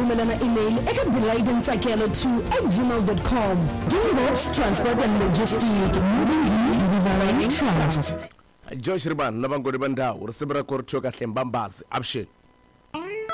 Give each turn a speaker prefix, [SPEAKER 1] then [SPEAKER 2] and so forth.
[SPEAKER 1] ungathumelana email eka-delightsakelo2@gmail.com. DBox Transport and Logistics, moving you, delivering trust.
[SPEAKER 2] Josh Riban nabangori bandawo risibira kortho kahle mbambazi abshini